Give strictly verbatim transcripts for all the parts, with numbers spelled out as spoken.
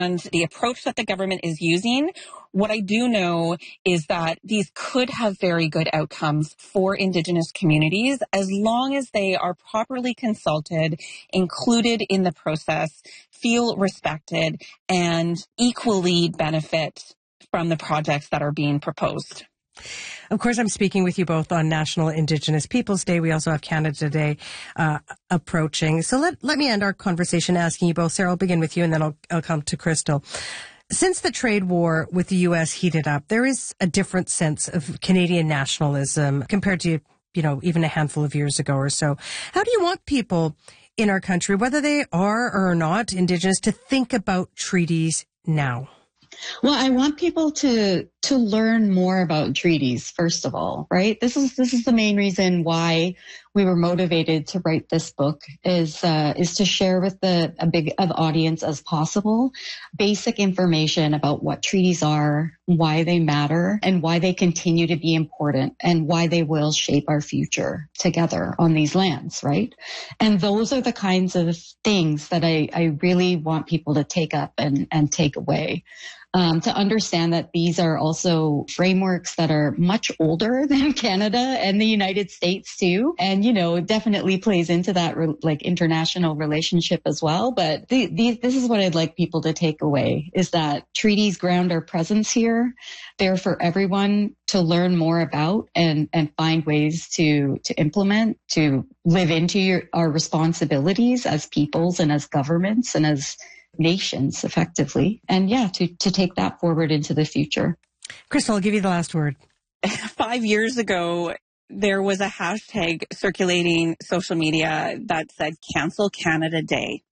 and the approach that the government is using. What I do know is that these could have very good outcomes for Indigenous communities as long as they are properly consulted, included in the process, feel respected, and equally benefit from the projects that are being proposed. Of course, I'm speaking with you both on National Indigenous Peoples Day. We also have Canada Day uh, approaching. So let, let me end our conversation asking you both. Sarah, I'll begin with you, and then I'll, I'll come to Crystal. Since the trade war with the U S heated up, there is a different sense of Canadian nationalism compared to, you know, even a handful of years ago or so. How do you want people in our country, whether they are or are not Indigenous, to think about treaties now? Well, I want people to to learn more about treaties, first of all, right? This is this is the main reason why we were motivated to write this book, is uh, is to share with the a big of audience as possible basic information about what treaties are, why they matter, and why they continue to be important, and why they will shape our future together on these lands, right? And those are the kinds of things that I, I really want people to take up and, and take away. Um, to understand that these are also frameworks that are much older than Canada and the United States too. And, you know, it definitely plays into that re- like international relationship as well. But the, the, this is what I'd like people to take away, is that treaties ground our presence here. They're for everyone to learn more about and, and find ways to, to implement, to live into your, our responsibilities as peoples and as governments and as nations effectively. And yeah, to, to take that forward into the future. Crystal, I'll give you the last word. Five years ago, there was a hashtag circulating social media that said Cancel Canada Day,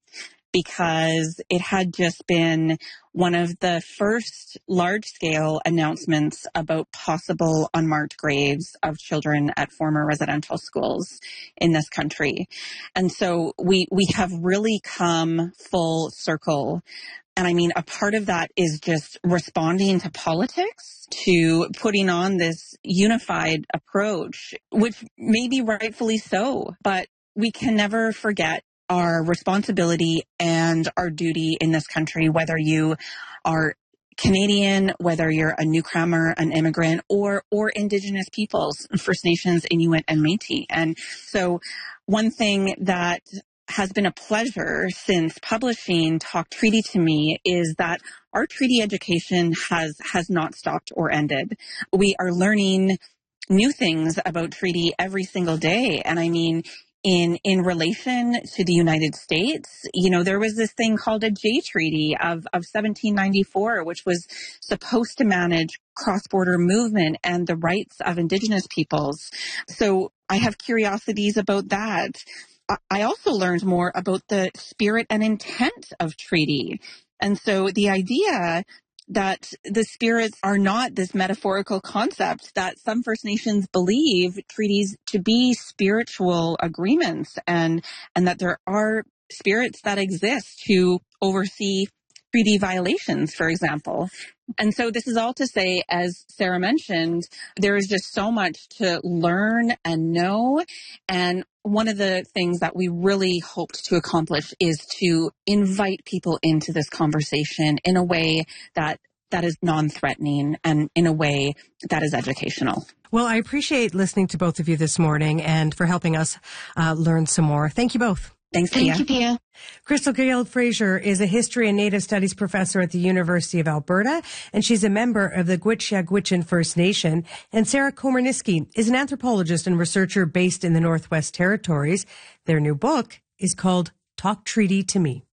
because it had just been one of the first large-scale announcements about possible unmarked graves of children at former residential schools in this country. And so we we have really come full circle. And I mean, a part of that is just responding to politics, to putting on this unified approach, which may be rightfully so, but we can never forget our responsibility and our duty in this country, whether you are Canadian, whether you're a newcomer, an immigrant, or or Indigenous peoples, First Nations, Inuit, and Métis. And so one thing that has been a pleasure since publishing Talk Treaty to Me is that our treaty education has has not stopped or ended. We are learning new things about treaty every single day. And I mean, In in relation to the United States, you know, there was this thing called a Jay Treaty of, of seventeen ninety-four, which was supposed to manage cross-border movement and the rights of Indigenous peoples. So I have curiosities about that. I also learned more about the spirit and intent of treaty. And so the idea that the spirits are not this metaphorical concept, that some First Nations believe treaties to be spiritual agreements, and and that there are spirits that exist to oversee treaty violations, for example. And so this is all to say, as Sarah mentioned, there is just so much to learn and know. And one of the things that we really hoped to accomplish is to invite people into this conversation in a way that that is non-threatening and in a way that is educational. Well, I appreciate listening to both of you this morning and for helping us uh, learn some more. Thank you both. Thanks, Thank Pia. you, Pia. Crystal Guild-Fraser is a history and Native Studies professor at the University of Alberta, and she's a member of the Gwich'ya-Gwich'in First Nation. And Sarah Komarniski is an anthropologist and researcher based in the Northwest Territories. Their new book is called Talk Treaty to Me.